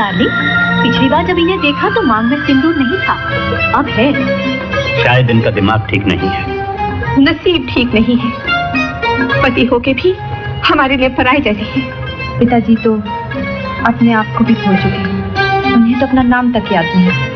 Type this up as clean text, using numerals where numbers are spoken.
Darling, पिछली बार जब इन्हें देखा तो मांग में सिंदूर नहीं था, अब है। शायद इनका दिमाग ठीक नहीं है। नसीब ठीक नहीं है, पति होके भी हमारे लिए पराई जैसी है। पिताजी तो अपने आप को भी भूल चुके हैं, उन्हें तो अपना नाम तक याद नहीं।